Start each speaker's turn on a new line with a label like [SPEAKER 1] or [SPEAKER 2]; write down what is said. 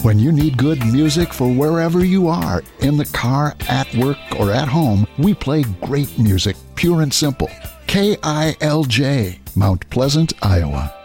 [SPEAKER 1] When you need good music for wherever you are, in the car, at work, or at home, we play great music, pure and simple. KILJ, Mount Pleasant, Iowa.